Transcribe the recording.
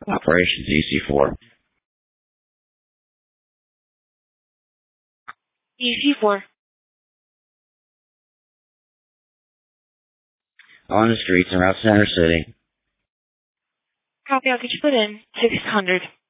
Operations EC4. EC4. On the streets around Center City. Copy, I'll get you put in. 600.